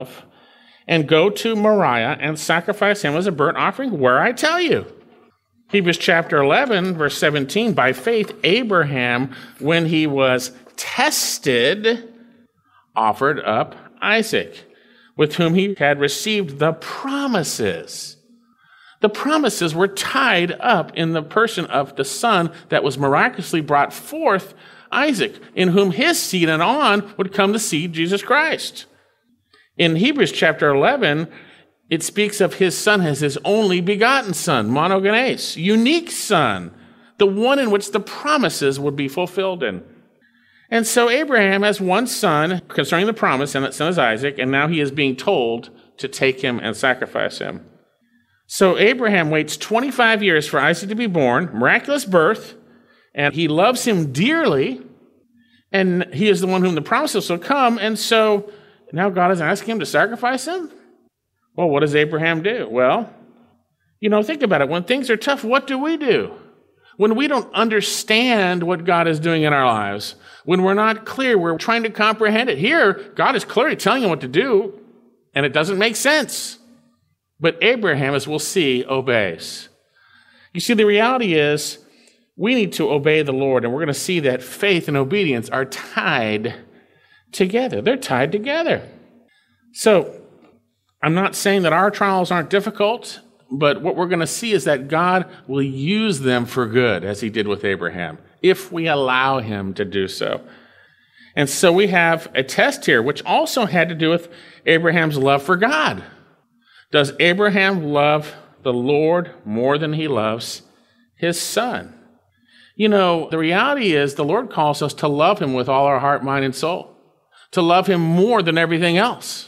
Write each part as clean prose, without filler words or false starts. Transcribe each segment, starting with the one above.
and go to Moriah and sacrifice him as a burnt offering where I tell you. Hebrews chapter 11, verse 17, by faith, Abraham, when he was tested, offered up Isaac, with whom he had received the promises. The promises were tied up in the person of the son that was miraculously brought forth, Isaac, in whom his seed and on would come the seed, Jesus Christ. In Hebrews chapter 11, it speaks of his son as his only begotten son, monogenes, unique son, the one in which the promises would be fulfilled in. And so Abraham has one son concerning the promise, and that son is Isaac, and now he is being told to take him and sacrifice him. So Abraham waits 25 years for Isaac to be born, miraculous birth, and he loves him dearly, and he is the one whom the promises will come, and so now God is asking him to sacrifice him? Well, what does Abraham do? Well, think about it. When things are tough, what do? When we don't understand what God is doing in our lives, when we're not clear, we're trying to comprehend it. Here, God is clearly telling him what to do, and it doesn't make sense. But Abraham, as we'll see, obeys. You see, the reality is we need to obey the Lord, and we're going to see that faith and obedience are tied together. They're tied together. So, I'm not saying that our trials aren't difficult, but what we're going to see is that God will use them for good, as he did with Abraham, if we allow him to do so. And so we have a test here, which also had to do with Abraham's love for God. Does Abraham love the Lord more than he loves his son? The reality is the Lord calls us to love him with all our heart, mind, and soul, to love him more than everything else.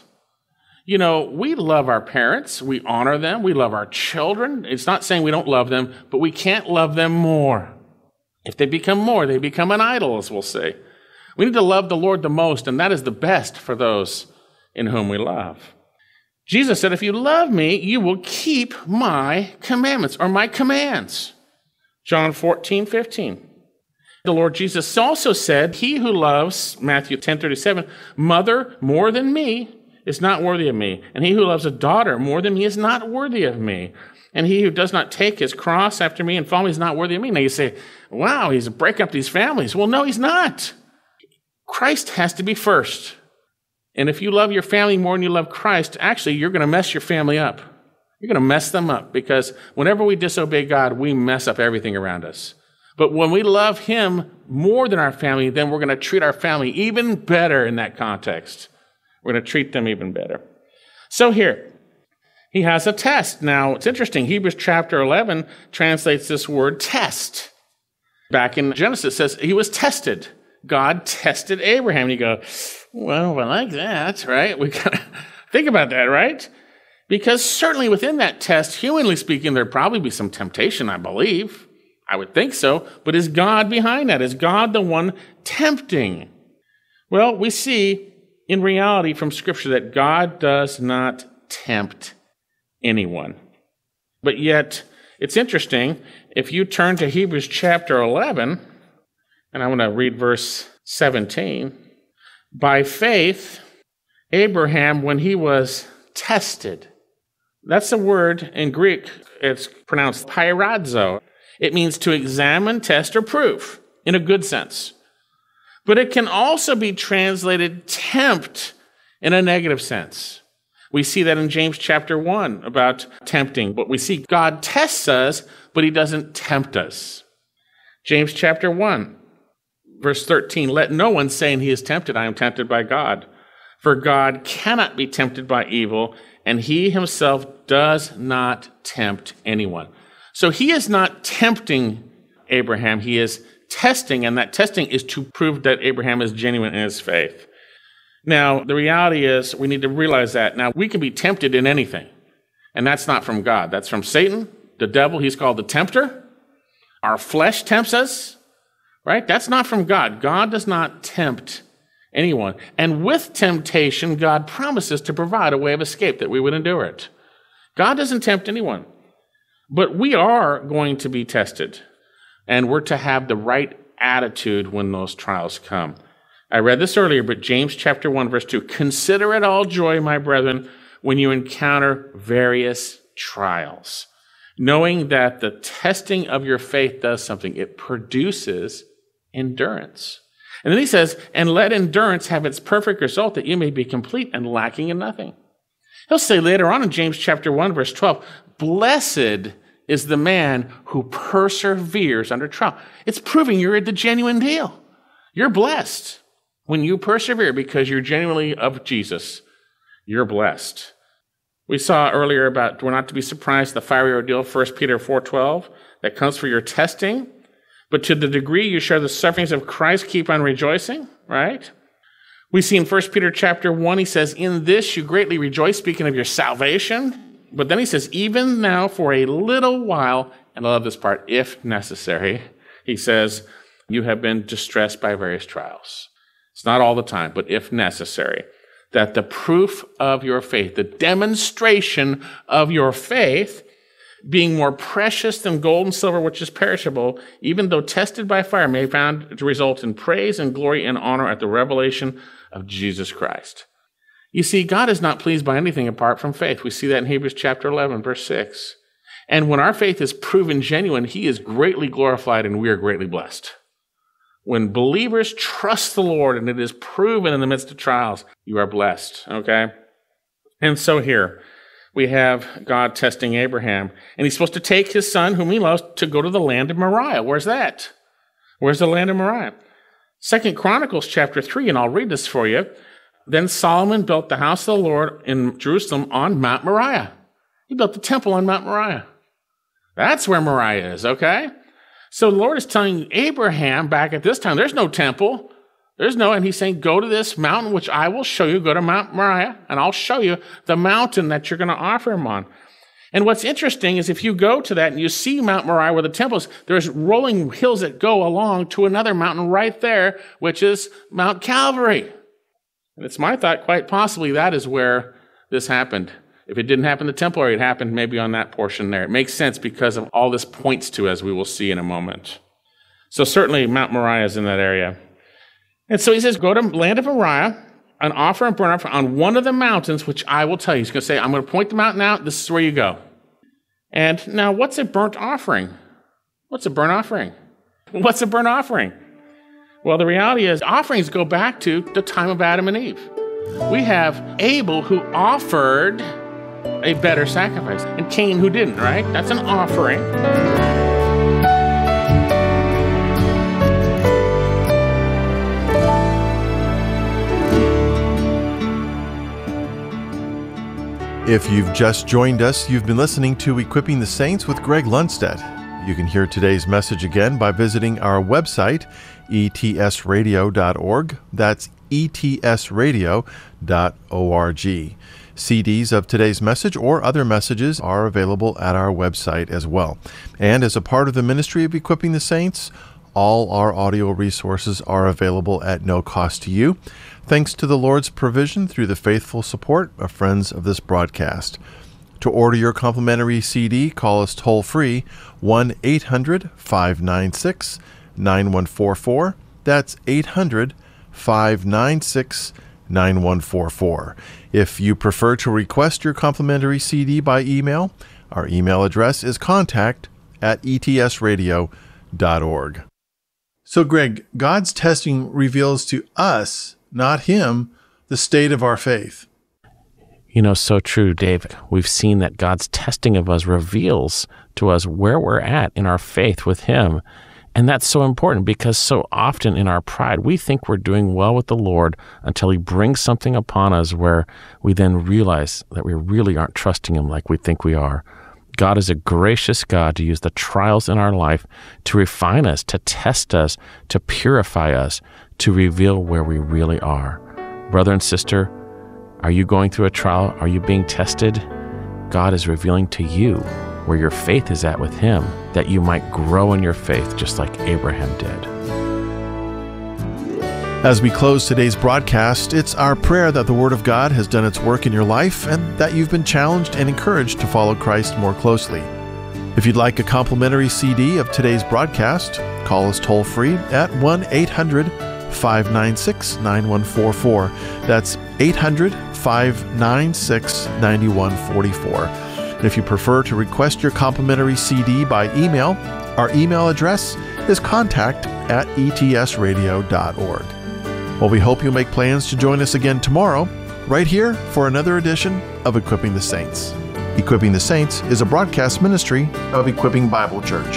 We love our parents, we honor them, we love our children. It's not saying we don't love them, but we can't love them more. If they become more, they become an idol, as we'll say. We need to love the Lord the most, and that is the best for those in whom we love. Jesus said, if you love me, you will keep my commandments, or my commands. John 14:15. The Lord Jesus also said, he who loves, Matthew 10:37, mother more than me is not worthy of me. And he who loves a daughter more than me is not worthy of me. And he who does not take his cross after me and follow me is not worthy of me. Now you say, wow, he's breaking up these families. Well, no, he's not. Christ has to be first. And if you love your family more than you love Christ, actually, you're going to mess your family up. You're going to mess them up, because whenever we disobey God, we mess up everything around us. But when we love him more than our family, then we're going to treat our family even better in that context. We're going to treat them even better. So here, he has a test. Now, it's interesting. Hebrews chapter 11 translates this word test. Back in Genesis, it says he was tested. God tested Abraham. And you go, well, I like that, right? We got to think about that, right? Because certainly within that test, humanly speaking, there'd probably be some temptation, I believe. I would think so. But is God behind that? Is God the one tempting? Well, we see in reality from Scripture that God does not tempt anyone. But yet, it's interesting, if you turn to Hebrews chapter 11, and I want to read verse 17, by faith, Abraham, when he was tested, that's a word in Greek, it's pronounced pyradzo. It means to examine, test, or prove, in a good sense. But it can also be translated tempt in a negative sense. We see that in James chapter 1 about tempting. But we see God tests us, but he doesn't tempt us. James chapter 1, verse 13, let no one say in he is tempted, I am tempted by God. For God cannot be tempted by evil, and he himself does not tempt anyone. So he is not tempting Abraham, he is testing, and that testing is to prove that Abraham is genuine in his faith. Now, the reality is we need to realize that. Now, we can be tempted in anything, and that's not from God. That's from Satan, the devil. He's called the tempter. Our flesh tempts us, right? That's not from God. God does not tempt anyone. And with temptation, God promises to provide a way of escape that we would endure it. God doesn't tempt anyone, but we are going to be tested. And we're to have the right attitude when those trials come. I read this earlier, but James chapter 1, verse 2, consider it all joy, my brethren, when you encounter various trials, knowing that the testing of your faith does something. It produces endurance. And then he says, and let endurance have its perfect result, that you may be complete and lacking in nothing. He'll say later on in James chapter 1, verse 12, blessed is the man who perseveres under trial. It's proving you're the genuine deal. You're blessed when you persevere because you're genuinely of Jesus. You're blessed. We saw earlier about we're not to be surprised at the fiery ordeal, 1 Peter 4:12, that comes for your testing. But to the degree you share the sufferings of Christ, keep on rejoicing, right? We see in 1 Peter chapter 1, he says, in this you greatly rejoice, speaking of your salvation. But then he says, even now for a little while, and I love this part, if necessary, he says, you have been distressed by various trials. It's not all the time, but if necessary, that the proof of your faith, the demonstration of your faith, being more precious than gold and silver, which is perishable, even though tested by fire, may be found to result in praise and glory and honor at the revelation of Jesus Christ. You see, God is not pleased by anything apart from faith. We see that in Hebrews chapter 11, verse 6. And when our faith is proven genuine, he is greatly glorified and we are greatly blessed. When believers trust the Lord and it is proven in the midst of trials, you are blessed, okay? And so here, we have God testing Abraham, and he's supposed to take his son, whom he loves, to go to the land of Moriah. Where's that? Where's the land of Moriah? 2 Chronicles chapter 3, and I'll read this for you. Then Solomon built the house of the Lord in Jerusalem on Mount Moriah. He built the temple on Mount Moriah. That's where Moriah is, okay? So the Lord is telling Abraham back at this time, there's no temple. And he's saying, go to this mountain, which I will show you. Go to Mount Moriah, and I'll show you the mountain that you're going to offer him on. And what's interesting is if you go to that and you see Mount Moriah where the temple is, there's rolling hills that go along to another mountain right there, which is Mount Calvary. And it's my thought, quite possibly, that is where this happened. If it didn't happen in the temple area, it happened maybe on that portion there. It makes sense because of all this points to, as we will see in a moment. So certainly Mount Moriah is in that area. And so he says, go to land of Moriah and offer and burn offering on one of the mountains, which I will tell you. He's going to say, I'm going to point the mountain out. This is where you go. And now, what's a burnt offering? What's a burnt offering? What's a burnt offering? Well, the reality is offerings go back to the time of Adam and Eve. We have Abel who offered a better sacrifice, and Cain who didn't, right? That's an offering. If you've just joined us, you've been listening to Equipping the Saints with Greg Lundstedt. You can hear today's message again by visiting our website, etsradio.org. That's etsradio.org. CDs of today's message or other messages are available at our website as well. And as a part of the ministry of Equipping the Saints, all our audio resources are available at no cost to you, thanks to the Lord's provision through the faithful support of friends of this broadcast. To order your complimentary CD, call us toll-free, 1-800-596-9144. That's 800-596-9144. If you prefer to request your complimentary CD by email, our email address is contact@etsradio.org. So, Greg, God's testing reveals to us, not him, the state of our faith. You know, so true, Dave. We've seen that God's testing of us reveals to us where we're at in our faith with him. And that's so important because so often in our pride, we think we're doing well with the Lord until he brings something upon us where we then realize that we really aren't trusting him like we think we are. God is a gracious God to use the trials in our life to refine us, to test us, to purify us, to reveal where we really are. Brother and sister, are you going through a trial? Are you being tested? God is revealing to you where your faith is at with him, that you might grow in your faith just like Abraham did. As we close today's broadcast, it's our prayer that the Word of God has done its work in your life and that you've been challenged and encouraged to follow Christ more closely. If you'd like a complimentary CD of today's broadcast, call us toll-free at 1-800 800-596-9144. That's 800-596-9144. And if you prefer to request your complimentary CD by email, our email address is contact@etsradio.org. Well, we hope you'll make plans to join us again tomorrow, right here for another edition of Equipping the Saints. Equipping the Saints is a broadcast ministry of Equipping Bible Church.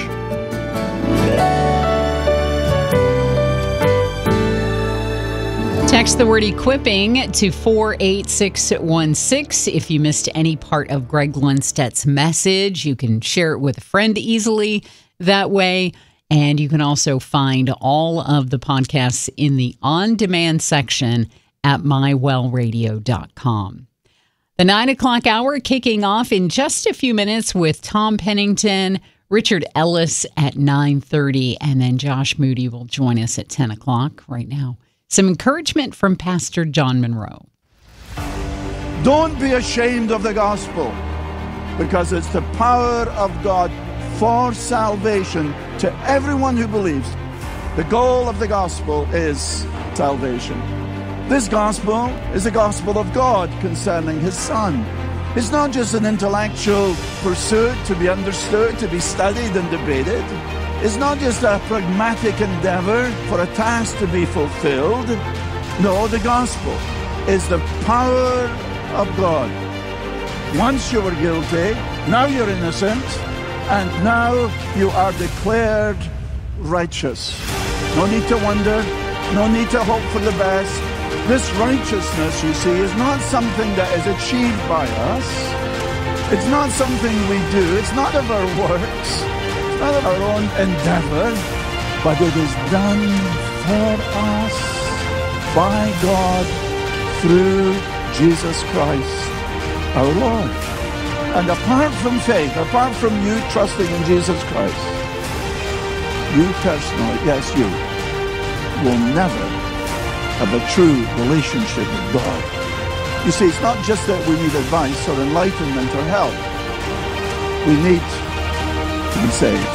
Text the word equipping to 48616. If you missed any part of Greg Lundstedt's message, you can share it with a friend easily that way. And you can also find all of the podcasts in the on-demand section at mywellradio.com. The 9 o'clock hour kicking off in just a few minutes with Tom Pennington, Richard Ellis at 9:30, and then Josh Moody will join us at 10 o'clock right now. Some encouragement from Pastor John Monroe. Don't be ashamed of the gospel, because it's the power of God for salvation to everyone who believes. The goal of the gospel is salvation. This gospel is the gospel of God concerning His Son. It's not just an intellectual pursuit to be understood, to be studied and debated. It's not just a pragmatic endeavor for a task to be fulfilled. No, the gospel is the power of God. Once you were guilty, now you're innocent, and now you are declared righteous. No need to wonder, no need to hope for the best. This righteousness, you see, is not something that is achieved by us. It's not something we do. It's not of our works. It's not of our own endeavor. But it is done for us by God through Jesus Christ, our Lord. And apart from faith, apart from you trusting in Jesus Christ, you personally, yes, you, will never have a true relationship with God. You see, it's not just that we need advice or enlightenment or help. We need to be saved.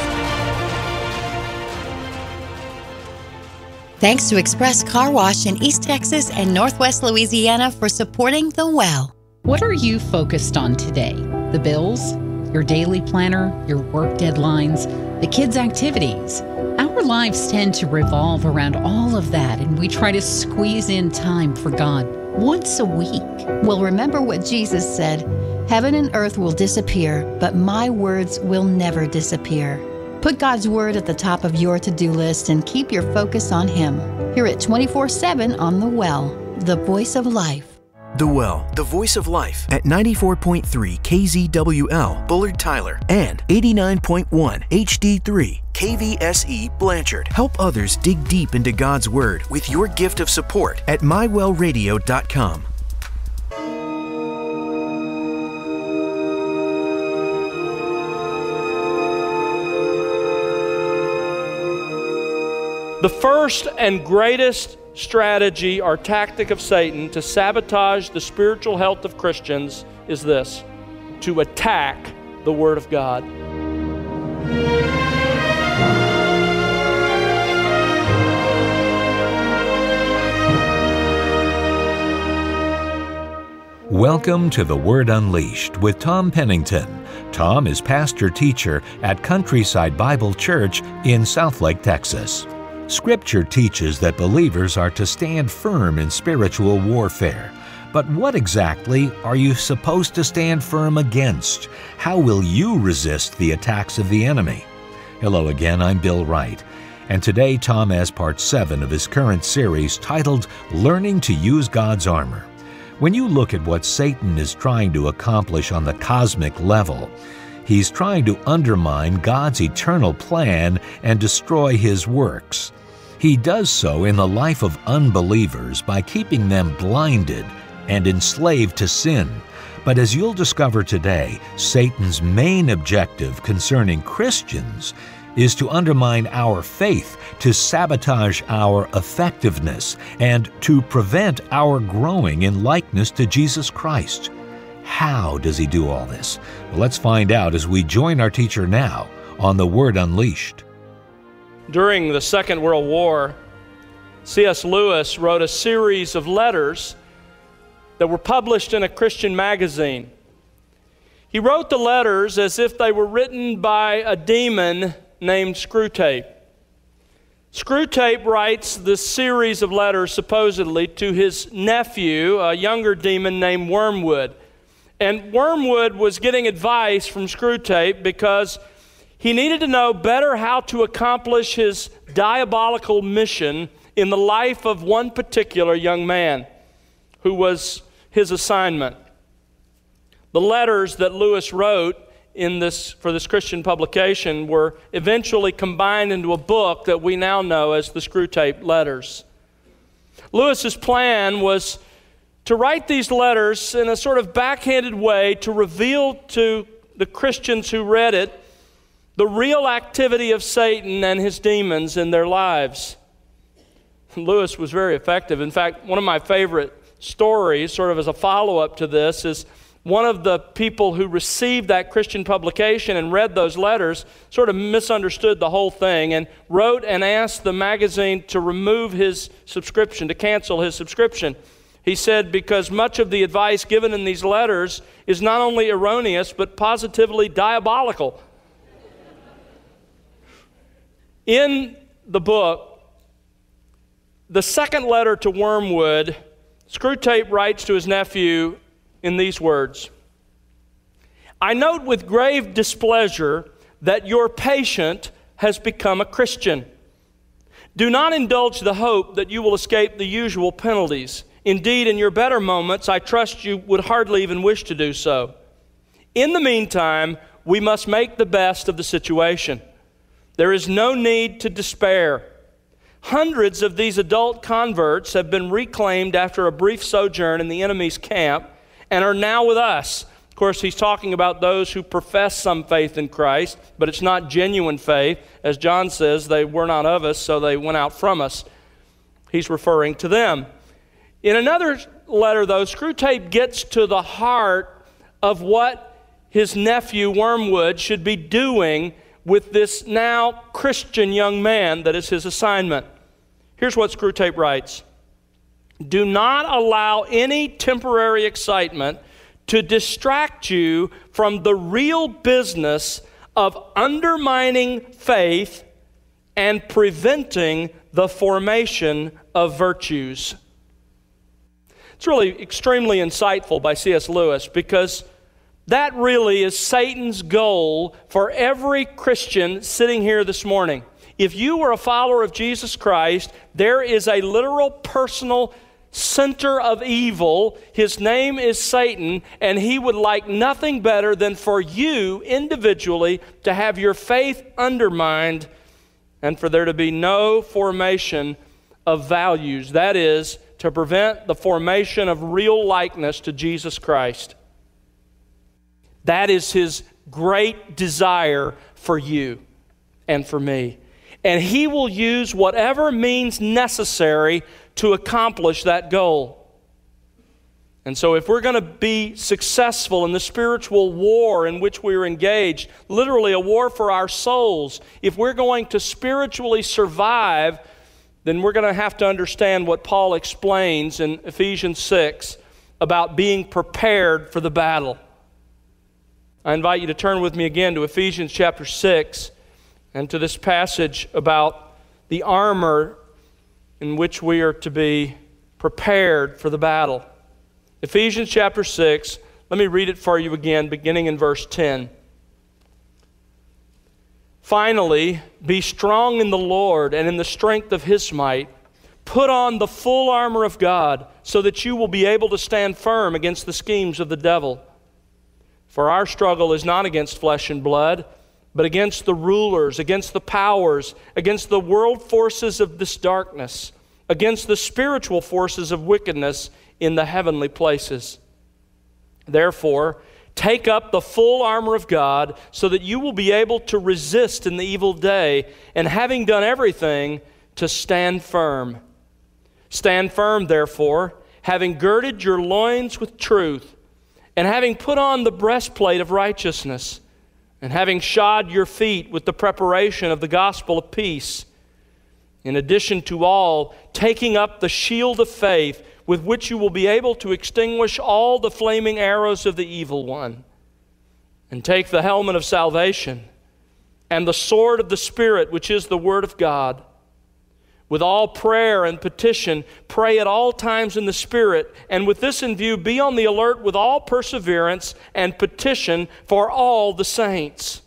Thanks to Express Car Wash in East Texas and Northwest Louisiana for supporting The Well. What are you focused on today? The bills, your daily planner, your work deadlines, the kids' activities. Our lives tend to revolve around all of that, and we try to squeeze in time for God once a week. Well, remember what Jesus said, "Heaven and earth will disappear, but my words will never disappear." Put God's word at the top of your to-do list and keep your focus on Him. Hear it 24/7 on The Well, the voice of life. The Well, the voice of life at 94.3 KZWL, Bullard Tyler, and 89.1 HD3 KVSE Blanchard. Help others dig deep into God's Word with your gift of support at mywellradio.com. The first and greatest strategy or tactic of Satan to sabotage the spiritual health of Christians is this: to attack the Word of God. Welcome to The Word Unleashed with Tom Pennington. Tom is pastor-teacher at Countryside Bible Church in Southlake, Texas. Scripture teaches that believers are to stand firm in spiritual warfare. But what exactly are you supposed to stand firm against? How will you resist the attacks of the enemy? Hello again, I'm Bill Wright. And today Tom has part 7 of his current series titled Learning to Use God's Armor. When you look at what Satan is trying to accomplish on the cosmic level, he's trying to undermine God's eternal plan and destroy His works. He does so in the life of unbelievers by keeping them blinded and enslaved to sin. But as you'll discover today, Satan's main objective concerning Christians is to undermine our faith, to sabotage our effectiveness, and to prevent our growing in likeness to Jesus Christ. How does he do all this? Well, let's find out as we join our teacher now on The Word Unleashed. During the Second World War, C.S. Lewis wrote a series of letters that were published in a Christian magazine. He wrote the letters as if they were written by a demon named Screwtape. Screwtape writes this series of letters supposedly to his nephew, a younger demon named Wormwood. And Wormwood was getting advice from Screwtape because he needed to know better how to accomplish his diabolical mission in the life of one particular young man who was his assignment. The letters that Lewis wrote for this Christian publication were eventually combined into a book that we now know as the Screwtape Letters. Lewis's plan was to write these letters in a sort of backhanded way to reveal to the Christians who read it the real activity of Satan and his demons in their lives. Lewis was very effective. In fact, one of my favorite stories, sort of as a follow-up to this, is one of the people who received that Christian publication and read those letters sort of misunderstood the whole thing and wrote and asked the magazine to remove his subscription, to cancel his subscription. He said because much of the advice given in these letters is not only erroneous but positively diabolical. In the book, the second letter to Wormwood, Screwtape writes to his nephew in these words: I note with grave displeasure that your patient has become a Christian. Do not indulge the hope that you will escape the usual penalties. Indeed, in your better moments, I trust you would hardly even wish to do so. In the meantime, we must make the best of the situation. There is no need to despair. Hundreds of these adult converts have been reclaimed after a brief sojourn in the enemy's camp and are now with us. Of course, he's talking about those who profess some faith in Christ, but it's not genuine faith. As John says, they were not of us, so they went out from us. He's referring to them. In another letter, though, Screwtape gets to the heart of what his nephew Wormwood should be doing with this now Christian young man that is his assignment. Here's what Screwtape writes: do not allow any temporary excitement to distract you from the real business of undermining faith and preventing the formation of virtues. It's really extremely insightful by C.S. Lewis, because that really is Satan's goal for every Christian sitting here this morning. If you are a follower of Jesus Christ, there is a literal personal center of evil. His name is Satan, and he would like nothing better than for you individually to have your faith undermined and for there to be no formation of values. That is, to prevent the formation of real likeness to Jesus Christ. That is his great desire for you and for me. And he will use whatever means necessary to accomplish that goal. And so if we're going to be successful in the spiritual war in which we are engaged, literally a war for our souls, if we're going to spiritually survive, then we're going to have to understand what Paul explains in Ephesians 6 about being prepared for the battle. I invite you to turn with me again to Ephesians chapter 6 and to this passage about the armor in which we are to be prepared for the battle. Ephesians chapter 6, let me read it for you again, beginning in verse 10. Finally, be strong in the Lord and in the strength of His might. Put on the full armor of God so that you will be able to stand firm against the schemes of the devil. For our struggle is not against flesh and blood, but against the rulers, against the powers, against the world forces of this darkness, against the spiritual forces of wickedness in the heavenly places. Therefore, take up the full armor of God so that you will be able to resist in the evil day, and having done everything, to stand firm. Stand firm, therefore, having girded your loins with truth, and having put on the breastplate of righteousness, and having shod your feet with the preparation of the gospel of peace. In addition to all, taking up the shield of faith, with which you will be able to extinguish all the flaming arrows of the evil one. And take the helmet of salvation and the sword of the Spirit, which is the Word of God. With all prayer and petition, pray at all times in the Spirit, and with this in view, be on the alert with all perseverance and petition for all the saints.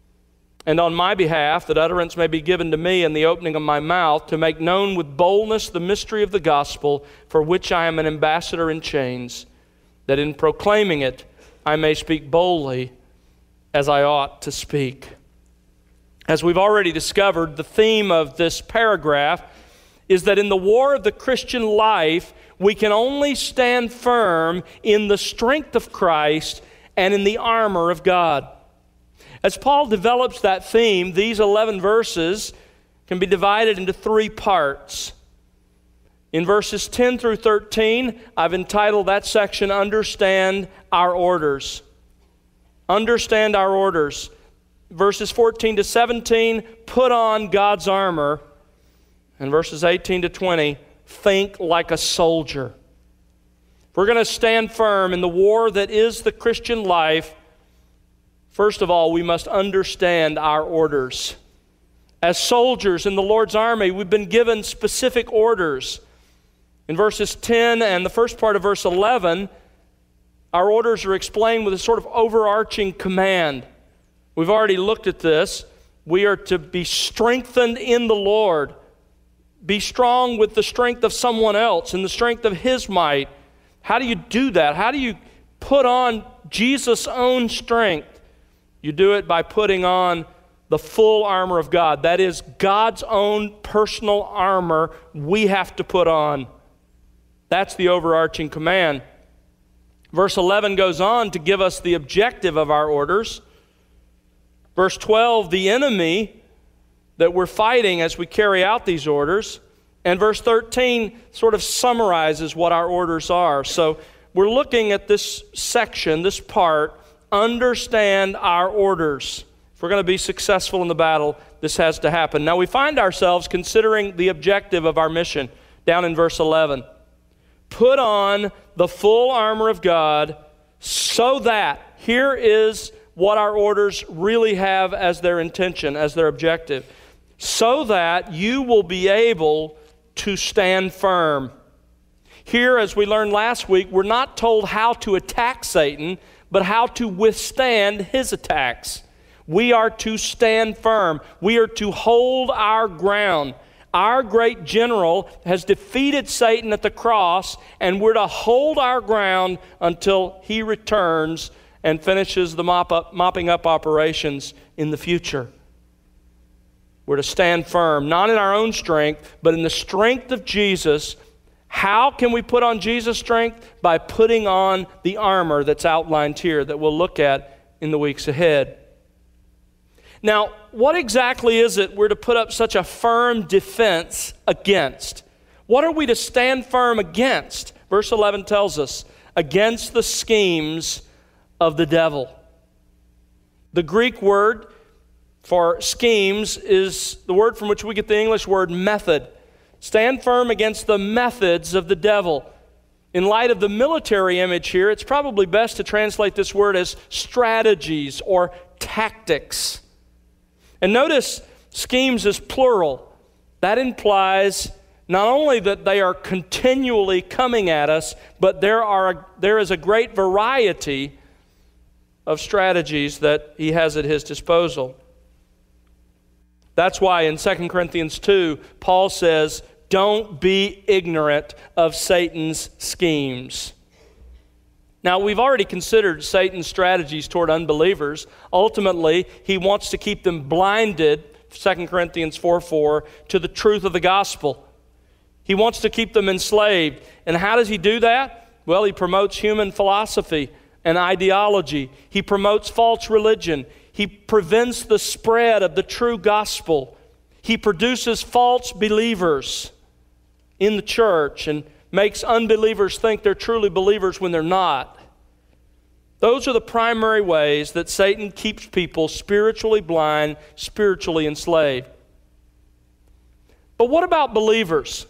And on my behalf, that utterance may be given to me in the opening of my mouth, to make known with boldness the mystery of the gospel, for which I am an ambassador in chains, that in proclaiming it I may speak boldly as I ought to speak. As we've already discovered, the theme of this paragraph is that in the war of the Christian life, we can only stand firm in the strength of Christ and in the armor of God. As Paul develops that theme, these 11 verses can be divided into 3 parts. In verses 10 through 13, I've entitled that section, Understand Our Orders. Understand our orders. Verses 14 to 17, Put on God's armor. And verses 18 to 20, Think like a soldier. If we're going to stand firm in the war that is the Christian life, first of all, we must understand our orders. As soldiers in the Lord's army, we've been given specific orders. In verses 10 and the first part of verse 11, our orders are explained with a sort of overarching command. We've already looked at this. We are to be strengthened in the Lord. Be strong with the strength of someone else and the strength of His might. How do you do that? How do you put on Jesus' own strength? You do it by putting on the full armor of God. That is God's own personal armor we have to put on. That's the overarching command. Verse 11 goes on to give us the objective of our orders. Verse 12, the enemy that we're fighting as we carry out these orders. And verse 13 sort of summarizes what our orders are. So we're looking at this section, this part, understand our orders. If we're going to be successful in the battle, this has to happen. Now we find ourselves considering the objective of our mission down in verse 11. Put on the full armor of God so that, here is what our orders really have as their intention, as their objective, so that you will be able to stand firm. Here, as we learned last week, we're not told how to attack Satan, but how to withstand his attacks. We are to stand firm. We are to hold our ground. Our great general has defeated Satan at the cross, and we're to hold our ground until he returns and finishes the mopping up operations in the future. We're to stand firm, not in our own strength, but in the strength of Jesus. How can we put on Jesus' strength? By putting on the armor that's outlined here that we'll look at in the weeks ahead. Now, what exactly is it we're to put up such a firm defense against? What are we to stand firm against? Verse 11 tells us, against the schemes of the devil. The Greek word for schemes is the word from which we get the English word method. Stand firm against the methods of the devil. In light of the military image here, it's probably best to translate this word as strategies or tactics. And notice schemes is plural. That implies not only that they are continually coming at us, but there is a great variety of strategies that he has at his disposal. That's why in 2 Corinthians 2, Paul says, don't be ignorant of Satan's schemes. Now, we've already considered Satan's strategies toward unbelievers. Ultimately, he wants to keep them blinded, 2 Corinthians 4:4, to the truth of the gospel. He wants to keep them enslaved. And how does he do that? Well, he promotes human philosophy and ideology. He promotes false religion. He prevents the spread of the true gospel. He produces false believers in the church and makes unbelievers think they're truly believers when they're not. Those are the primary ways that Satan keeps people spiritually blind, spiritually enslaved. But what about believers?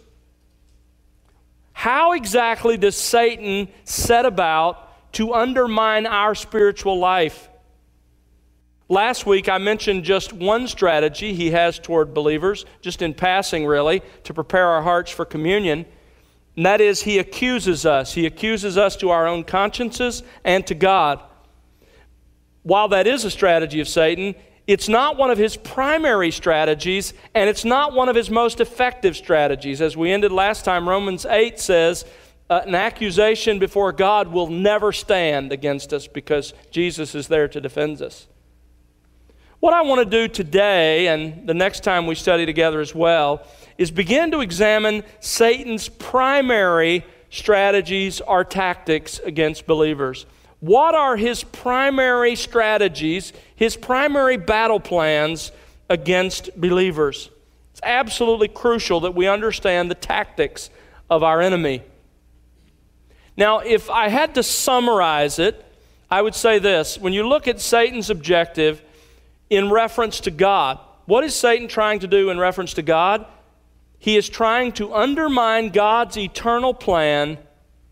How exactly does Satan set about to undermine our spiritual life? Last week I mentioned just one strategy he has toward believers, just in passing really, to prepare our hearts for communion. And that is, he accuses us. He accuses us to our own consciences and to God. While that is a strategy of Satan, it's not one of his primary strategies, and it's not one of his most effective strategies. As we ended last time, Romans 8 says, an accusation before God will never stand against us because Jesus is there to defend us. What I want to do today, and the next time we study together as well, is begin to examine Satan's primary strategies or tactics against believers. What are his primary strategies, his primary battle plans against believers? It's absolutely crucial that we understand the tactics of our enemy. Now, if I had to summarize it, I would say this. When you look at Satan's objective in reference to God, what is Satan trying to do in reference to God? He is trying to undermine God's eternal plan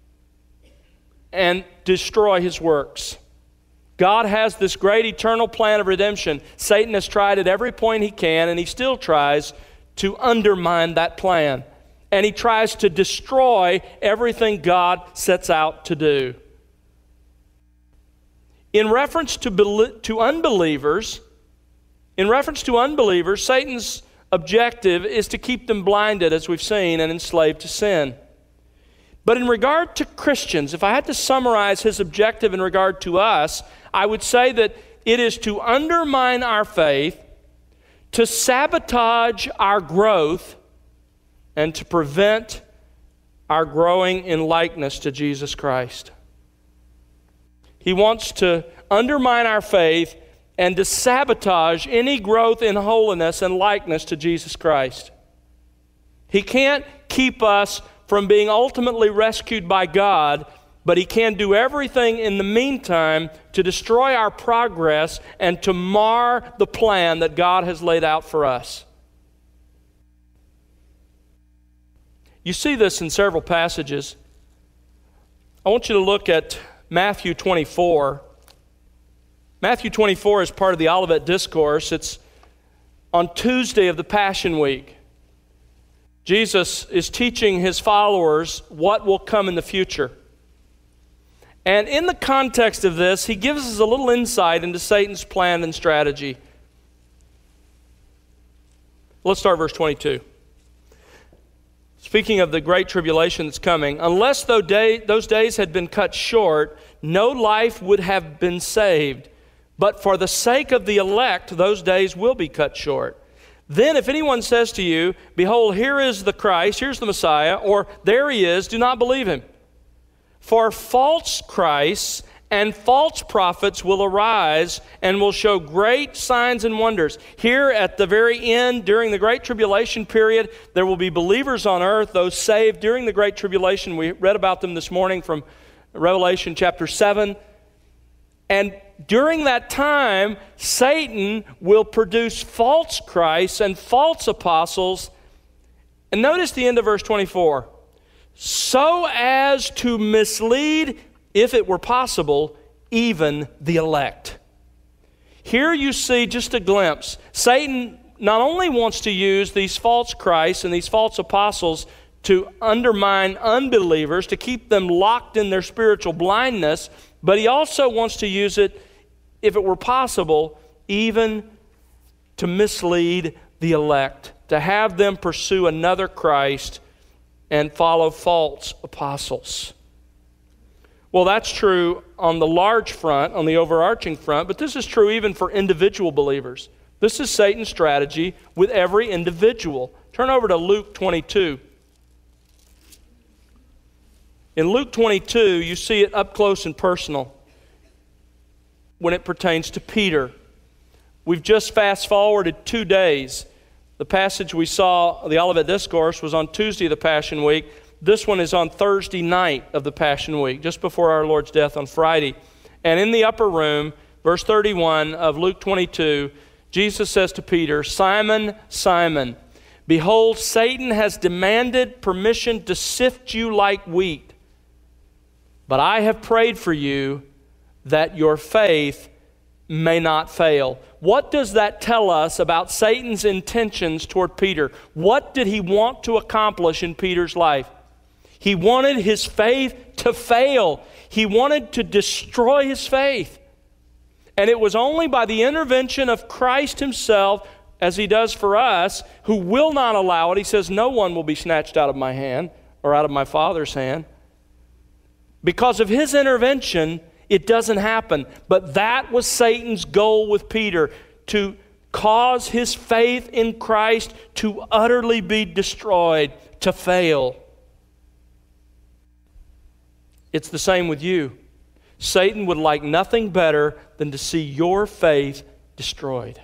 and destroy his works. God has this great eternal plan of redemption. Satan has tried at every point he can, and he still tries to undermine that plan. And he tries to destroy everything God sets out to do. In reference to unbelievers, Satan's objective is to keep them blinded, as we've seen, and enslaved to sin. But in regard to Christians, if I had to summarize his objective in regard to us, I would say that it is to undermine our faith, to sabotage our growth, and to prevent our growing in likeness to Jesus Christ. He wants to undermine our faith and to sabotage any growth in holiness and likeness to Jesus Christ. He can't keep us from being ultimately rescued by God, but he can do everything in the meantime to destroy our progress and to mar the plan that God has laid out for us. You see this in several passages. I want you to look at Matthew 24. Matthew 24 is part of the Olivet Discourse. It's on Tuesday of the Passion Week. Jesus is teaching his followers what will come in the future. And in the context of this, he gives us a little insight into Satan's plan and strategy. Let's start verse 22. Speaking of the great tribulation that's coming, unless those days had been cut short, no life would have been saved. But for the sake of the elect, those days will be cut short. Then if anyone says to you, behold, here is the Christ, here's the Messiah, or there he is, do not believe him. For false Christs and false prophets will arise and will show great signs and wonders. Here at the very end, during the Great Tribulation period, there will be believers on earth, those saved during the Great Tribulation. We read about them this morning from Revelation chapter 7. And during that time, Satan will produce false Christs and false apostles. And notice the end of verse 24. So as to mislead, if it were possible, even the elect. Here you see just a glimpse. Satan not only wants to use these false Christs and these false apostles to undermine unbelievers, to keep them locked in their spiritual blindness, but he also wants to use it, if it were possible, even to mislead the elect, to have them pursue another Christ and follow false apostles. Well, that's true on the large front, on the overarching front, but this is true even for individual believers. This is Satan's strategy with every individual. Turn over to Luke 22. In Luke 22, you see it up close and personal when it pertains to Peter. We've just fast-forwarded 2 days. The passage we saw, the Olivet Discourse, was on Tuesday of the Passion Week. This one is on Thursday night of the Passion Week, just before our Lord's death on Friday. And in the upper room, verse 31 of Luke 22, Jesus says to Peter, Simon, Simon, Behold, Satan has demanded permission to sift you like wheat. But I have prayed for you that your faith may not fail. What does that tell us about Satan's intentions toward Peter? What did he want to accomplish in Peter's life? He wanted his faith to fail. He wanted to destroy his faith. And it was only by the intervention of Christ himself, as he does for us, who will not allow it. He says, no one will be snatched out of my hand or out of my Father's hand. Because of his intervention, it doesn't happen. But that was Satan's goal with Peter, to cause his faith in Christ to utterly be destroyed, to fail. It's the same with you. Satan would like nothing better than to see your faith destroyed.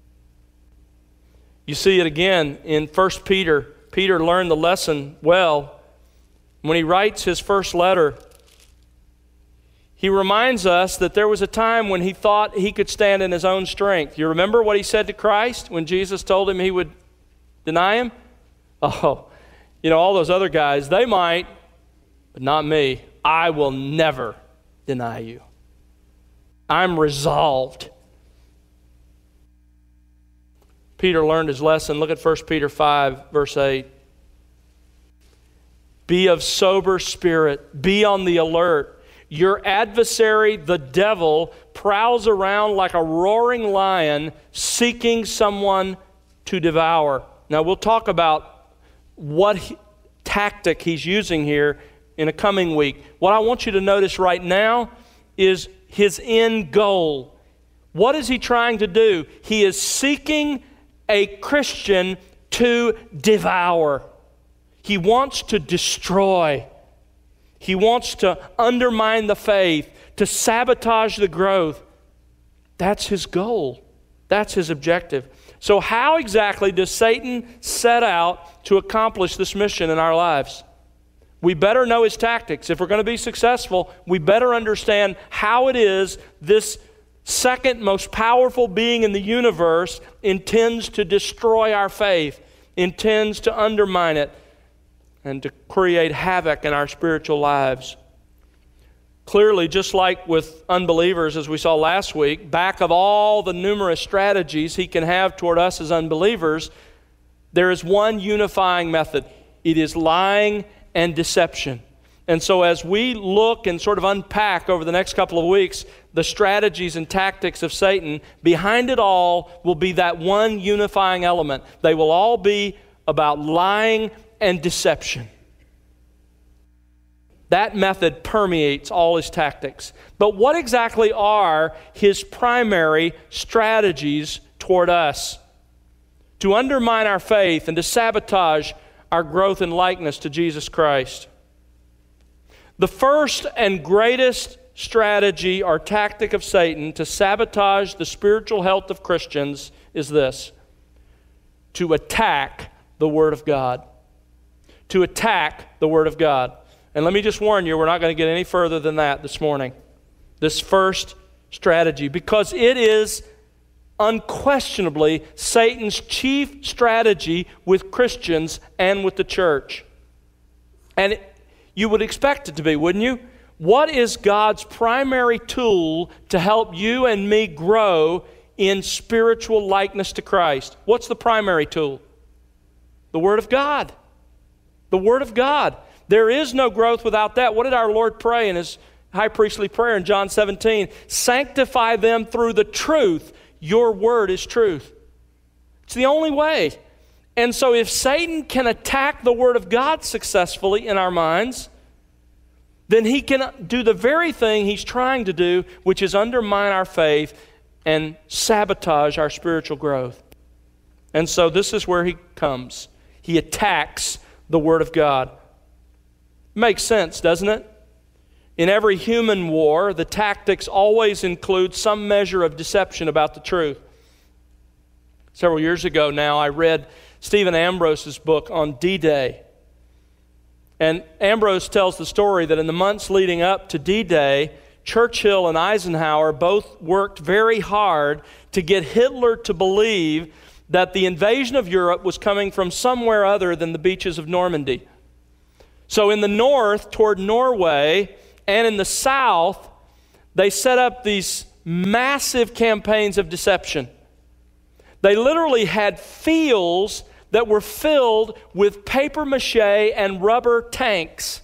You see it again in 1 Peter. Peter learned the lesson well. When he writes his first letter, he reminds us that there was a time when he thought he could stand in his own strength. You remember what he said to Christ when Jesus told him he would deny him? Oh, all those other guys, they might, but not me. I will never deny you. I'm resolved. Peter learned his lesson. Look at 1 Peter 5, verse 8. Be of sober spirit. Be on the alert. Your adversary, the devil, prowls around like a roaring lion, seeking someone to devour. Now, we'll talk about what tactic he's using here in a coming week. What I want you to notice right now is his end goal. What is he trying to do? He is seeking a Christian to devour. He wants to destroy. He wants to undermine the faith, to sabotage the growth. That's his goal. That's his objective. So how exactly does Satan set out to accomplish this mission in our lives? We better know his tactics. If we're going to be successful, we better understand how it is this second most powerful being in the universe intends to destroy our faith, intends to undermine it, and to create havoc in our spiritual lives. Clearly, just like with unbelievers, as we saw last week, back of all the numerous strategies he can have toward us as unbelievers, there is one unifying method. It is lying and deception. And so as we look and sort of unpack over the next couple of weeks the strategies and tactics of Satan, behind it all will be that one unifying element. They will all be about lying and deception. That method permeates all his tactics. But what exactly are his primary strategies toward us? To undermine our faith and to sabotage our growth in likeness to Jesus Christ. The first and greatest strategy or tactic of Satan to sabotage the spiritual health of Christians is this: to attack the Word of God. To attack the Word of God. And let me just warn you, we're not going to get any further than that this morning. This first strategy, because it is unquestionably Satan's chief strategy with Christians and with the church. And you would expect it to be, wouldn't you? What is God's primary tool to help you and me grow in spiritual likeness to Christ? What's the primary tool? The Word of God. The Word of God. There is no growth without that. What did our Lord pray in his high priestly prayer in John 17? Sanctify them through the truth. Your word is truth. It's the only way. And so if Satan can attack the Word of God successfully in our minds, then he can do the very thing he's trying to do, which is undermine our faith and sabotage our spiritual growth. And so this is where he comes. He attacks the Word of God. Makes sense, doesn't it? In every human war, the tactics always include some measure of deception about the truth. Several years ago now, I read Stephen Ambrose's book on D-Day. And Ambrose tells the story that in the months leading up to D-Day, Churchill and Eisenhower both worked very hard to get Hitler to believe that the invasion of Europe was coming from somewhere other than the beaches of Normandy. So in the north, toward Norway, and in the south, they set up these massive campaigns of deception. They literally had fields that were filled with papier-mâché and rubber tanks.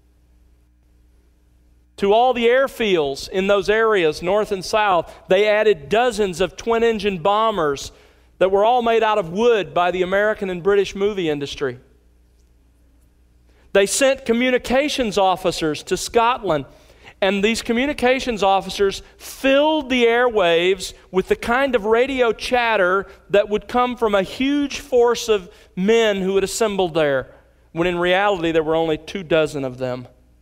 To all the airfields in those areas, north and south, they added dozens of twin-engine bombers that were all made out of wood by the American and British movie industry. They sent communications officers to Scotland, and these communications officers filled the airwaves with the kind of radio chatter that would come from a huge force of men who had assembled there, when in reality there were only 24 of them.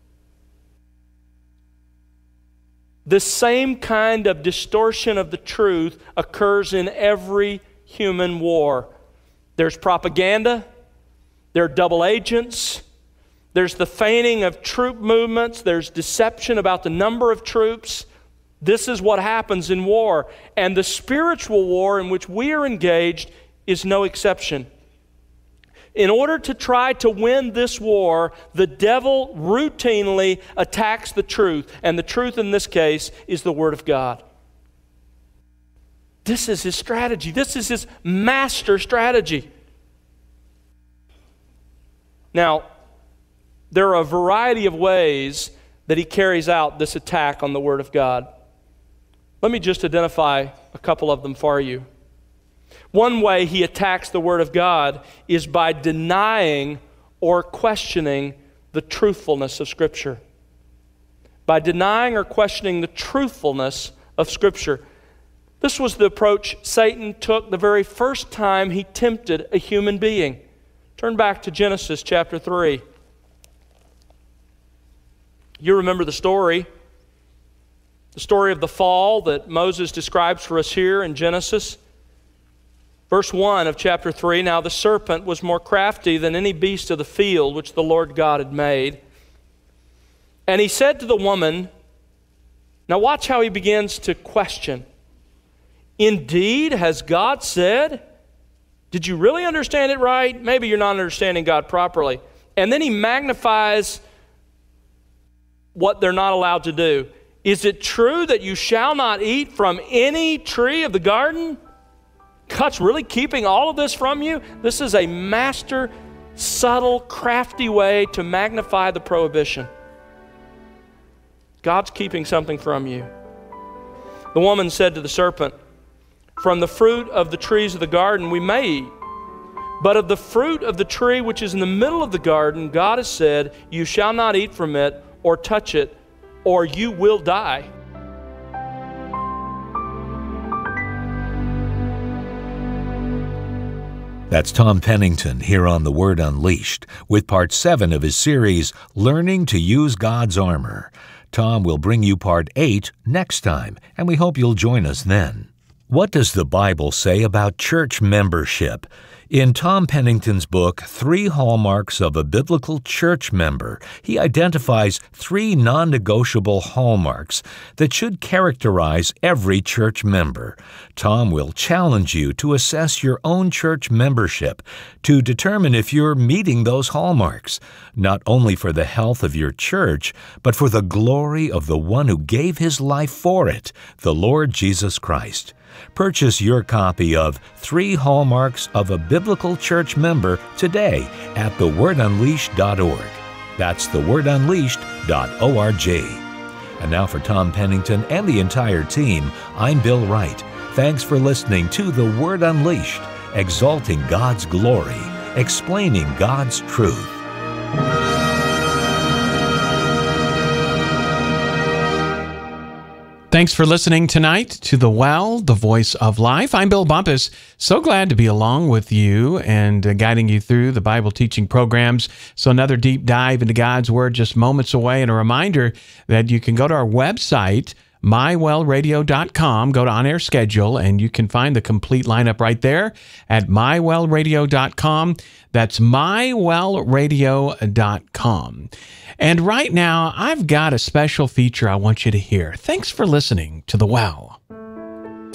This same kind of distortion of the truth occurs in every human war. There's propaganda, there are double agents, there's the feigning of troop movements, there's deception about the number of troops. This is what happens in war. And the spiritual war in which we are engaged is no exception. In order to try to win this war, the devil routinely attacks the truth. And the truth in this case is the Word of God. This is his strategy. This is his master strategy. Now, there are a variety of ways that he carries out this attack on the Word of God. Let me just identify a couple of them for you. One way he attacks the Word of God is by denying or questioning the truthfulness of Scripture. By denying or questioning the truthfulness of Scripture. This was the approach Satan took the very first time he tempted a human being. Turn back to Genesis chapter 3. You remember the story of the fall that Moses describes for us here in Genesis. Verse 1 of chapter 3, now the serpent was more crafty than any beast of the field which the Lord God had made. And he said to the woman, now watch how he begins to question. Indeed, has God said? Did you really understand it right? Maybe you're not understanding God properly. And then he magnifies what they're not allowed to do. Is it true that you shall not eat from any tree of the garden? God's really keeping all of this from you? This is a master, subtle, crafty way to magnify the prohibition. God's keeping something from you. The woman said to the serpent, from the fruit of the trees of the garden we may eat, but of the fruit of the tree which is in the middle of the garden, God has said, you shall not eat from it or touch it, or you will die. That's Tom Pennington here on The Word Unleashed with part 7 of his series, Learning to Use God's Armor. Tom will bring you part 8 next time, and we hope you'll join us then. What does the Bible say about church membership? In Tom Pennington's book, 3 Hallmarks of a Biblical Church Member, he identifies 3 non-negotiable hallmarks that should characterize every church member. Tom will challenge you to assess your own church membership to determine if you're meeting those hallmarks, not only for the health of your church, but for the glory of the one who gave his life for it, the Lord Jesus Christ. Purchase your copy of 3 Hallmarks of a Biblical Church Member today at thewordunleashed.org. That's thewordunleashed.org. And now for Tom Pennington and the entire team, I'm Bill Wright. Thanks for listening to The Word Unleashed, exalting God's glory, explaining God's truth. Thanks for listening tonight to The Well, the Voice of Life. I'm Bill Bumpus. So glad to be along with you and guiding you through the Bible teaching programs. So another deep dive into God's Word just moments away. And a reminder that you can go to our website, mywellradio.com, go to on-air schedule, and you can find the complete lineup right there at mywellradio.com. That's mywellradio.com. And right now, I've got a special feature I want you to hear. Thanks for listening to The Well.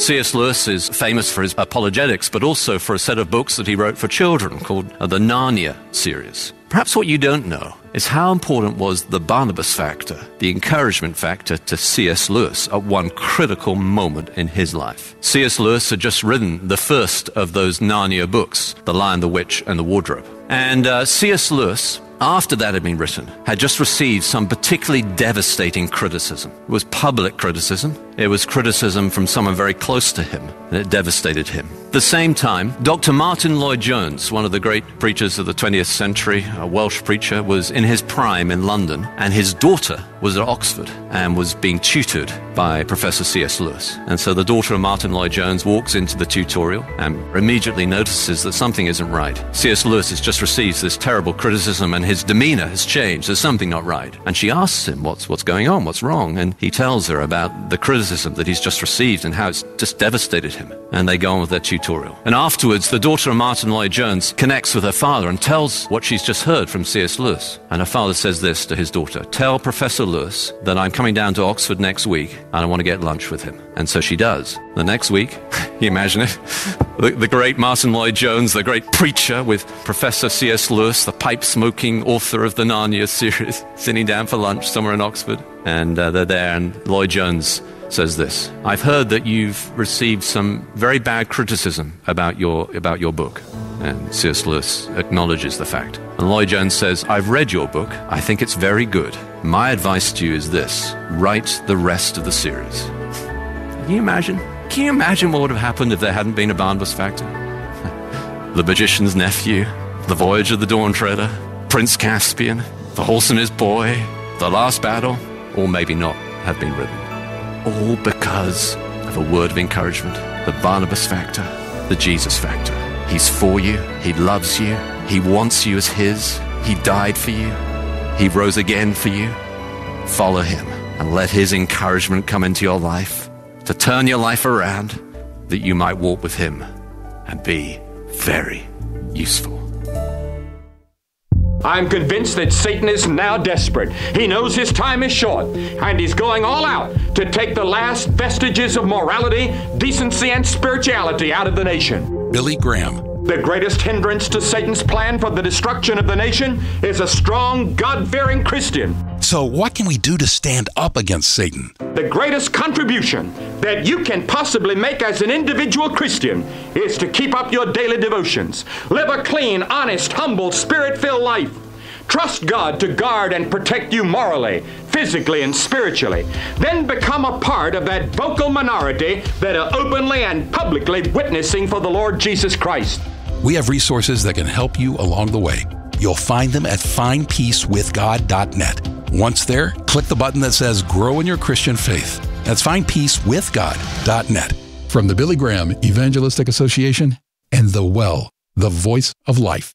C.S. Lewis is famous for his apologetics, but also for a set of books that he wrote for children called the Narnia series. Perhaps what you don't know is how important was the Barnabas factor, the encouragement factor to C.S. Lewis at one critical moment in his life. C.S. Lewis had just written the first of those Narnia books, The Lion, the Witch, and the Wardrobe. And C.S. Lewis, after that had been written, had just received some particularly devastating criticism. It was public criticism. It was criticism from someone very close to him, and it devastated him. At the same time, Dr. Martin Lloyd-Jones, one of the great preachers of the 20th century, a Welsh preacher, was in his prime in London, and his daughter was at Oxford and was being tutored by Professor C.S. Lewis. And so the daughter of Martin Lloyd-Jones walks into the tutorial and immediately notices that something isn't right. C.S. Lewis has just received this terrible criticism and his demeanor has changed. There's something not right. And she asks him, what's going on? What's wrong? And he tells her about the criticism that he's just received and how it's just devastated him. And they go on with their tutorial. And afterwards, the daughter of Martin Lloyd-Jones connects with her father and tells what she's just heard from C.S. Lewis. And her father says this to his daughter: "Tell Professor Lewis that I'm coming down to Oxford next week and I want to get lunch with him." And so she does. The next week, you imagine it, the great Martin Lloyd-Jones, the great preacher, with Professor C.S. Lewis, the pipe-smoking author of the Narnia series, sitting down for lunch somewhere in Oxford. And they're there, and Lloyd-Jones says this: "I've heard that you've received some very bad criticism about your book." And C.S. Lewis acknowledges the fact. And Lloyd-Jones says, "I've read your book. I think it's very good. My advice to you is this: write the rest of the series." Can you imagine? Can you imagine what would have happened if there hadn't been a Barnabas factor? The Magician's Nephew, The Voyage of the Dawn Treader, Prince Caspian, The Horse and His Boy, The Last Battle, or maybe not, have been written. All because of a word of encouragement, the Barnabas factor, the Jesus factor. He's for you. He loves you. He wants you as his. He died for you. He rose again for you. Follow him and let his encouragement come into your life to turn your life around, that you might walk with him and be very useful. I'm convinced that Satan is now desperate. He knows his time is short, and he's going all out to take the last vestiges of morality, decency, and spirituality out of the nation. Billy Graham. The greatest hindrance to Satan's plan for the destruction of the nation is a strong, God-fearing Christian. So what can we do to stand up against Satan? The greatest contribution that you can possibly make as an individual Christian is to keep up your daily devotions. Live a clean, honest, humble, spirit-filled life. Trust God to guard and protect you morally, physically, and spiritually. Then become a part of that vocal minority that are openly and publicly witnessing for the Lord Jesus Christ. We have resources that can help you along the way. You'll find them at findpeacewithgod.net. Once there, click the button that says Grow in Your Christian Faith. That's findpeacewithgod.net. From the Billy Graham Evangelistic Association and The Well, the voice of life.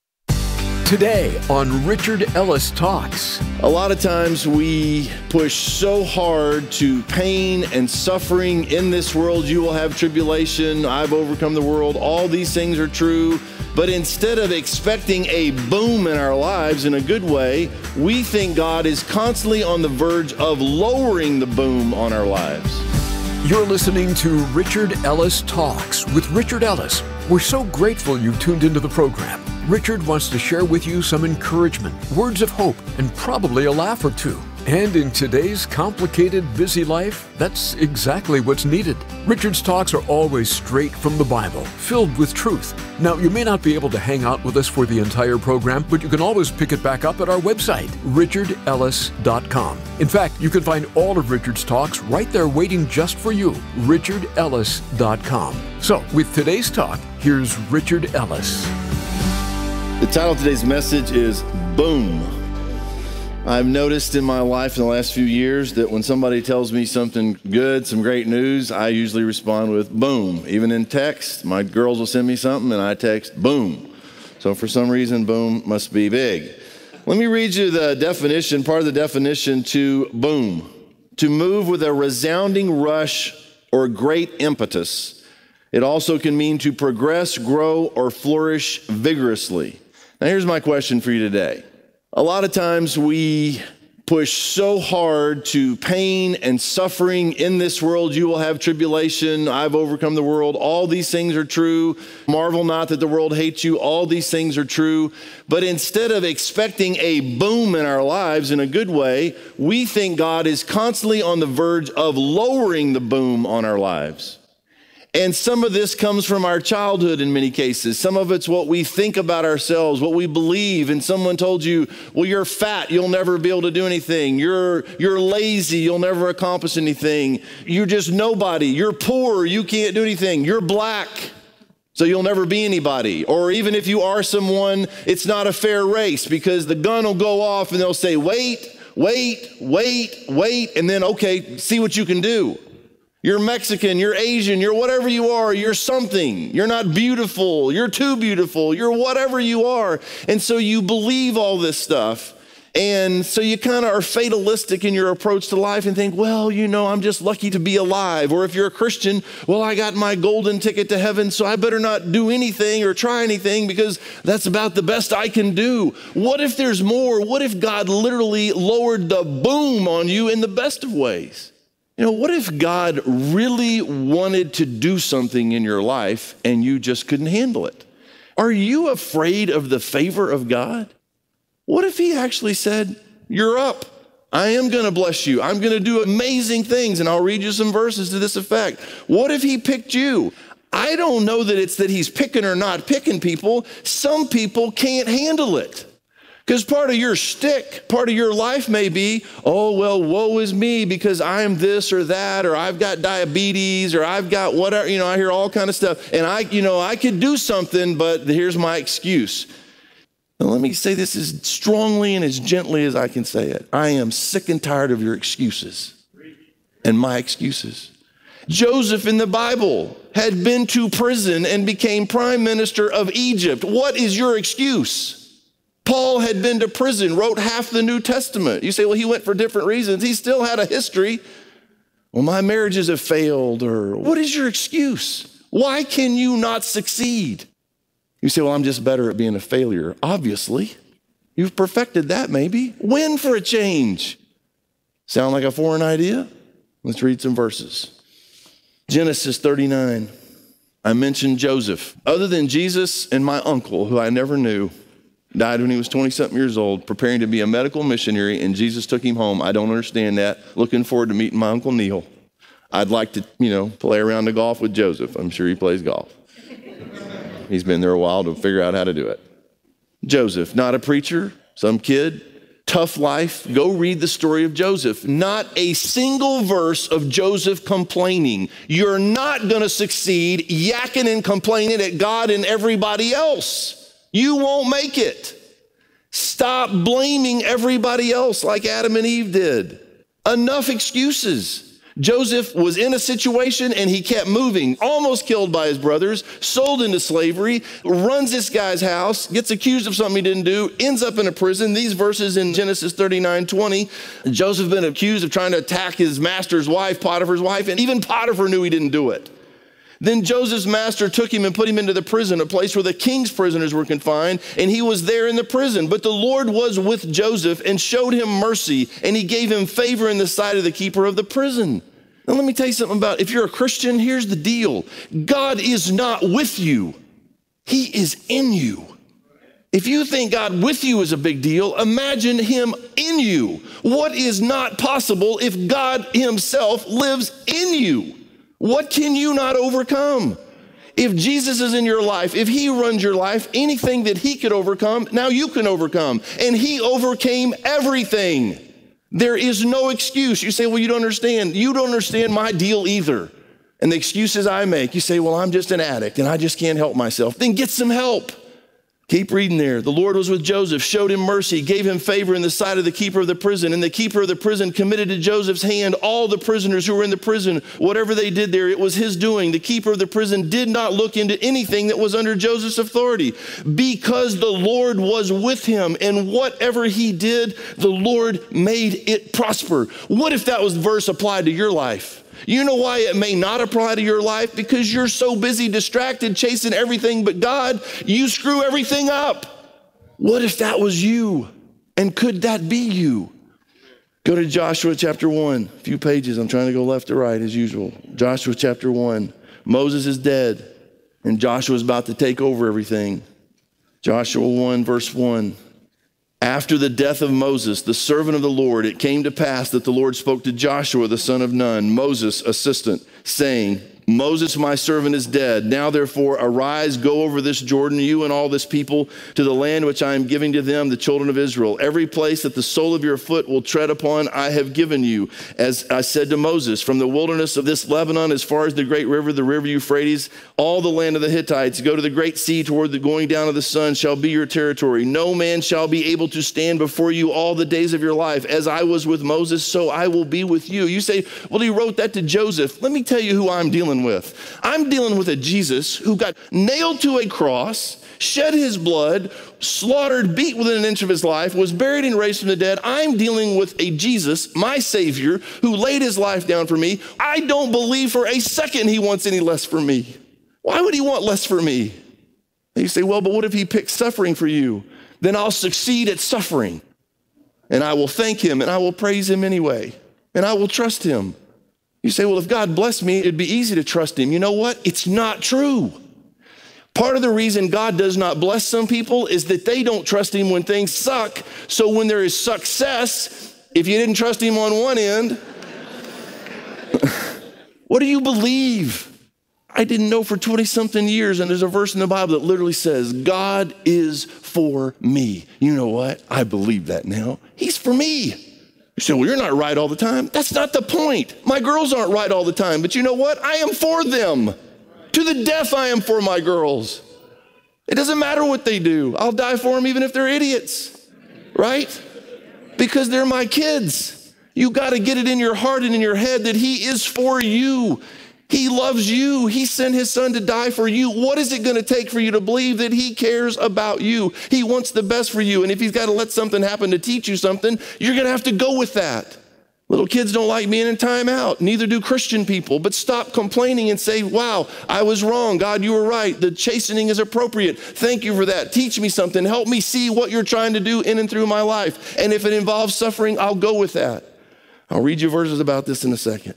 Today on Richard Ellis Talks. A lot of times we push so hard to pain and suffering. In this world you will have tribulation. I've overcome the world. All these things are true. But instead of expecting a boom in our lives in a good way, we think God is constantly on the verge of lowering the boom on our lives. You're listening to Richard Ellis Talks with Richard Ellis. We're so grateful you tuned into the program. Richard wants to share with you some encouragement, words of hope, and probably a laugh or two. And in today's complicated, busy life, that's exactly what's needed. Richard's talks are always straight from the Bible, filled with truth. Now, you may not be able to hang out with us for the entire program, but you can always pick it back up at our website, richardellis.com. In fact, you can find all of Richard's talks right there waiting just for you, richardellis.com. So, with today's talk, here's Richard Ellis. The title of today's message is Boom. I've noticed in my life in the last few years that when somebody tells me something good, some great news, I usually respond with boom. Even in text, my girls will send me something and I text boom. So for some reason, boom must be big. Let me read you the definition, part of the definition to boom. To move with a resounding rush or great impetus. It also can mean to progress, grow, or flourish vigorously. Now here's my question for you today. A lot of times we push so hard to pain and suffering. In this world, you will have tribulation. I've overcome the world. All these things are true. Marvel not that the world hates you. All these things are true. But instead of expecting a boom in our lives in a good way, we think God is constantly on the verge of lowering the boom on our lives. And some of this comes from our childhood in many cases. Some of it's what we think about ourselves, what we believe. And someone told you, well, you're fat, you'll never be able to do anything. You're lazy, you'll never accomplish anything. You're just nobody. You're poor, you can't do anything. You're black, so you'll never be anybody. Or even if you are someone, it's not a fair race because the gun will go off and they'll say, wait, and then, okay, see what you can do. You're Mexican, you're Asian, you're whatever you are, you're something. You're not beautiful, you're too beautiful, you're whatever you are. And so you believe all this stuff. And so you kind of are fatalistic in your approach to life and think, well, you know, I'm just lucky to be alive. Or if you're a Christian, well, I got my golden ticket to heaven, so I better not do anything or try anything because that's about the best I can do. What if there's more? What if God literally lowered the boom on you in the best of ways? You know, what if God really wanted to do something in your life and you just couldn't handle it? Are you afraid of the favor of God? What if he actually said, you're up. I am going to bless you. I'm going to do amazing things. And I'll read you some verses to this effect. What if he picked you? I don't know that it's that he's picking or not picking people. Some people can't handle it. Because part of your shtick, part of your life may be, oh, well, woe is me because I'm this or that, or I've got diabetes, or I've got whatever, you know, I hear all kind of stuff. And I could do something, but here's my excuse. Now, let me say this as strongly and as gently as I can say it. I am sick and tired of your excuses and my excuses. Joseph in the Bible had been to prison and became prime minister of Egypt. What is your excuse? Paul had been to prison, wrote half the New Testament. You say, well, he went for different reasons. He still had a history. Well, my marriages have failed, or what is your excuse? Why can you not succeed? You say, well, I'm just better at being a failure. Obviously, you've perfected that maybe. Win for a change. Sound like a foreign idea? Let's read some verses. Genesis 39. I mentioned Joseph. Other than Jesus and my uncle, who I never knew, died when he was 20-something years old, preparing to be a medical missionary, and Jesus took him home. I don't understand that. Looking forward to meeting my Uncle Neil. I'd like to, play around the golf with Joseph. I'm sure he plays golf. He's been there a while to figure out how to do it. Joseph, not a preacher, some kid, tough life. Go read the story of Joseph. Not a single verse of Joseph complaining. You're not going to succeed yakking and complaining at God and everybody else. You won't make it. Stop blaming everybody else like Adam and Eve did. Enough excuses. Joseph was in a situation and he kept moving, almost killed by his brothers, sold into slavery, runs this guy's house, gets accused of something he didn't do, ends up in a prison. These verses in Genesis 39:20, Joseph been accused of trying to attack his master's wife, Potiphar's wife, and even Potiphar knew he didn't do it. Then Joseph's master took him and put him into the prison, a place where the king's prisoners were confined, and he was there in the prison. But the Lord was with Joseph and showed him mercy, and he gave him favor in the sight of the keeper of the prison. Now let me tell you something about, if you're a Christian, here's the deal. God is not with you. He is in you. If you think God with you is a big deal, imagine him in you. What is not possible if God himself lives in you? What can you not overcome? If Jesus is in your life, if he runs your life, anything that he could overcome, now you can overcome. And he overcame everything. There is no excuse. You say, well, you don't understand. You don't understand my deal either. And the excuses I make, you say, well, I'm just an addict and I just can't help myself. Then get some help. Keep reading there. The Lord was with Joseph, showed him mercy, gave him favor in the sight of the keeper of the prison. And the keeper of the prison committed to Joseph's hand all the prisoners who were in the prison. Whatever they did there, it was his doing. The keeper of the prison did not look into anything that was under Joseph's authority because the Lord was with him. And whatever he did, the Lord made it prosper. What if that verse applied to your life? You know why it may not apply to your life? Because you're so busy, distracted, chasing everything but God, you screw everything up. What if that was you? And could that be you? Go to Joshua chapter 1. A few pages. I'm trying to go left to right as usual. Joshua chapter 1. Moses is dead, and Joshua is about to take over everything. Joshua 1, verse 1. After the death of Moses, the servant of the Lord, it came to pass that the Lord spoke to Joshua, the son of Nun, Moses' assistant, saying, Moses, my servant, is dead. Now, therefore, arise, go over this Jordan, you and all this people, to the land which I am giving to them, the children of Israel. Every place that the sole of your foot will tread upon, I have given you. As I said to Moses, from the wilderness of this Lebanon, as far as the great river, the river Euphrates, all the land of the Hittites, go to the great sea toward the going down of the sun shall be your territory. No man shall be able to stand before you all the days of your life. As I was with Moses, so I will be with you. You say, well, he wrote that to Joseph. Let me tell you who I'm dealing with. I'm dealing with a Jesus who got nailed to a cross, shed his blood, slaughtered, beat within an inch of his life, was buried and raised from the dead. I'm dealing with a Jesus, my Savior, who laid his life down for me. I don't believe for a second he wants any less for me. Why would he want less for me? And you say, well, but what if he picks suffering for you? Then I'll succeed at suffering, and I will thank him, and I will praise him anyway, and I will trust him. You say, well, if God blessed me, it'd be easy to trust him. You know what? It's not true. Part of the reason God does not bless some people is that they don't trust him when things suck. So when there is success, if you didn't trust him on one end, what do you believe? I didn't know for 20-something years, and there's a verse in the Bible that literally says, God is for me. You know what? I believe that now. He's for me. You say, well, you're not right all the time. That's not the point. My girls aren't right all the time, but you know what? I am for them. To the death, I am for my girls. It doesn't matter what they do. I'll die for them even if they're idiots, right? Because they're my kids. You got to get it in your heart and in your head that he is for you. He loves you. He sent his son to die for you. What is it going to take for you to believe that he cares about you? He wants the best for you. And if he's got to let something happen to teach you something, you're going to have to go with that. Little kids don't like being in timeout. Neither do Christian people. But stop complaining and say, wow, I was wrong. God, you were right. The chastening is appropriate. Thank you for that. Teach me something. Help me see what you're trying to do in and through my life. And if it involves suffering, I'll go with that. I'll read you verses about this in a second.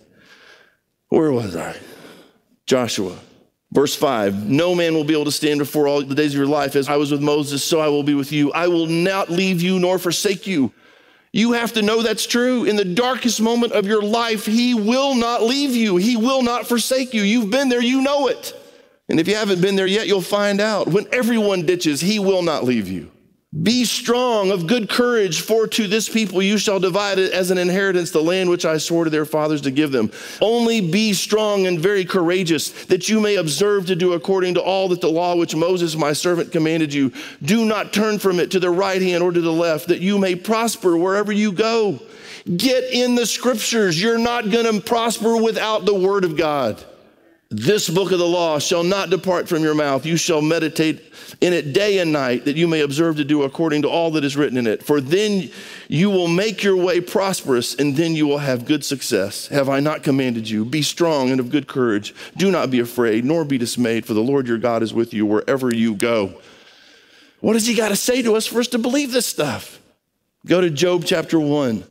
Where was I? Joshua, verse 5. No man will be able to stand before all the days of your life. As I was with Moses, so I will be with you. I will not leave you nor forsake you. You have to know that's true. In the darkest moment of your life, he will not leave you. He will not forsake you. You've been there, you know it. And if you haven't been there yet, you'll find out. When everyone ditches, he will not leave you. Be strong, of good courage, for to this people you shall divide it as an inheritance, the land which I swore to their fathers to give them. Only be strong and very courageous, that you may observe to do according to all that the law which Moses my servant commanded you. Do not turn from it to the right hand or to the left, that you may prosper wherever you go. Get in the scriptures. You're not going to prosper without the word of God. This book of the law shall not depart from your mouth. You shall meditate in it day and night, that you may observe to do according to all that is written in it. For then you will make your way prosperous, and then you will have good success. Have I not commanded you? Be strong and of good courage. Do not be afraid, nor be dismayed, for the Lord your God is with you wherever you go. What does he got to say to us for us to believe this stuff? Go to Job chapter 1.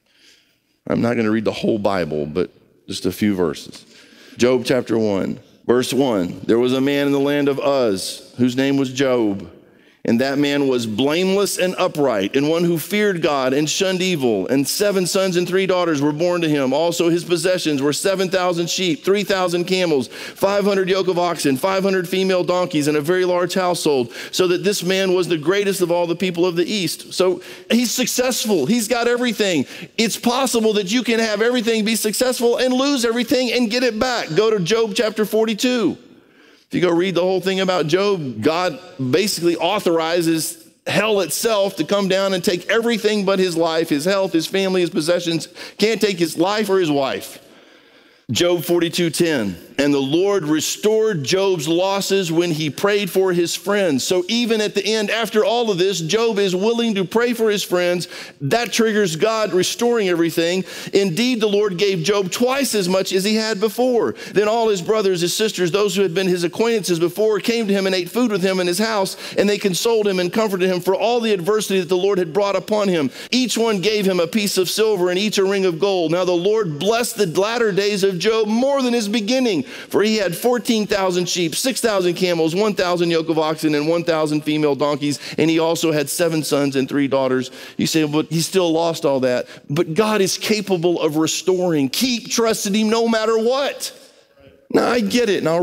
I'm not going to read the whole Bible, but just a few verses. Job chapter 1, verse 1. There was a man in the land of Uz, whose name was Job. And that man was blameless and upright, and one who feared God and shunned evil. And 7 sons and 3 daughters were born to him. Also his possessions were 7,000 sheep, 3,000 camels, 500 yoke of oxen, 500 female donkeys, and a very large household. So that this man was the greatest of all the people of the East. So he's successful. He's got everything. It's possible that you can have everything, be successful, and lose everything and get it back. Go to Job chapter 42. If you go read the whole thing about Job, God basically authorizes hell itself to come down and take everything but his life, his health, his family, his possessions. Can't take his life or his wife. Job 42:10. And the Lord restored Job's losses when he prayed for his friends. So even at the end, after all of this, Job is willing to pray for his friends. That triggers God restoring everything. Indeed, the Lord gave Job twice as much as he had before. Then all his brothers, his sisters, those who had been his acquaintances before, came to him and ate food with him in his house, and they consoled him and comforted him for all the adversity that the Lord had brought upon him. Each one gave him a piece of silver and each a ring of gold. Now the Lord blessed the latter days of Job more than his beginning, for he had 14,000 sheep, 6,000 camels, 1,000 yoke of oxen, and 1,000 female donkeys, and he also had 7 sons and 3 daughters. You say, but he still lost all that. But God is capable of restoring. Keep trusting him no matter what. Now I get it, and I'll